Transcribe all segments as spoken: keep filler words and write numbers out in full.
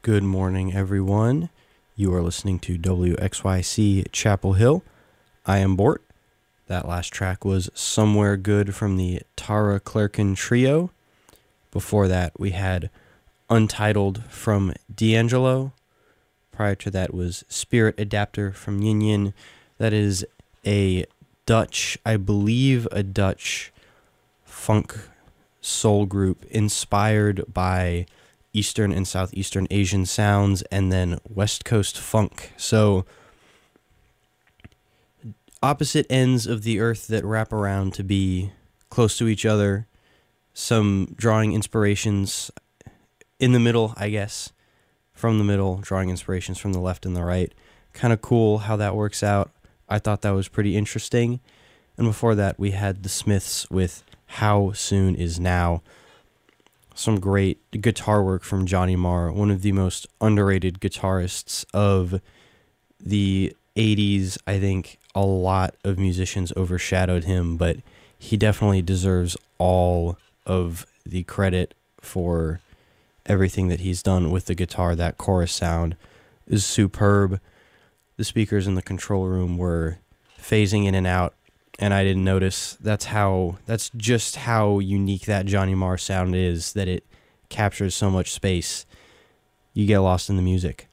Good morning, everyone. You are listening to W X Y C Chapel Hill. I am Bort. That last track was Somewhere Good from the Tara Clerkin Trio. Before that, we had Untitled from D'Angelo. Prior to that was Spirit Adapter from Yin Yin. That is a Dutch, I believe a Dutch funk soul group inspired by Eastern and Southeastern Asian sounds and then West Coast funk. So opposite ends of the earth that wrap around to be close to each other. Some drawing inspirations in the middle, I guess. From the middle, drawing inspirations from the left and the right. Kind of cool how that works out. I thought that was pretty interesting. And before that, we had the Smiths with How Soon Is Now. Some great guitar work from Johnny Marr, one of the most underrated guitarists of the eighties. I think a lot of musicians overshadowed him, but he definitely deserves all of the credit for everything that he's done with the guitar. That chorus sound is superb. The speakers in the control room were phasing in and out, and I didn't notice. That's how, that's just how unique that Johnny Marr sound is, that it captures so much space. You get lost in the music.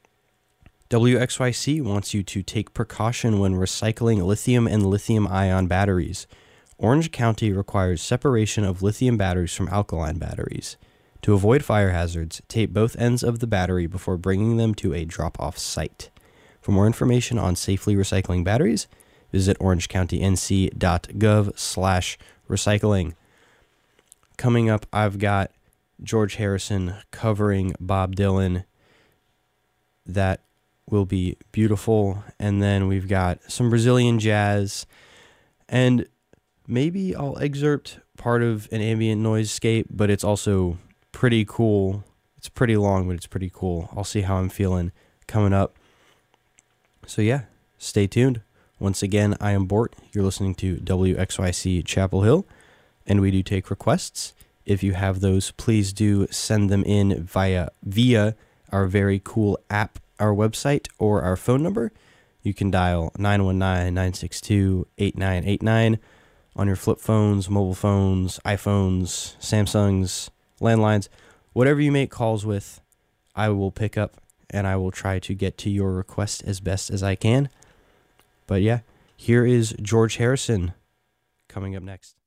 W X Y C wants you to take precaution when recycling lithium and lithium-ion batteries. Orange County requires separation of lithium batteries from alkaline batteries. To avoid fire hazards, tape both ends of the battery before bringing them to a drop-off site. For more information on safely recycling batteries, visit orangecounty.nc.gov slash recycling. Coming up, I've got George Harrison covering Bob Dylan. That will be beautiful. And then we've got some Brazilian jazz. And maybe I'll excerpt part of an ambient noisescape, but it's also pretty cool. It's pretty long, but it's pretty cool. I'll see how I'm feeling coming up. So yeah, stay tuned. Once again, I am Bort. You're listening to W X Y C Chapel Hill, and we do take requests. If you have those, please do send them in via via our very cool app, our website, or our phone number. You can dial nine one nine, nine six two, eight nine eight nine on your flip phones, mobile phones, iPhones, Samsungs, landlines, whatever you make calls with, I will pick up, and I will try to get to your request as best as I can. But yeah, here is George Harrison coming up next.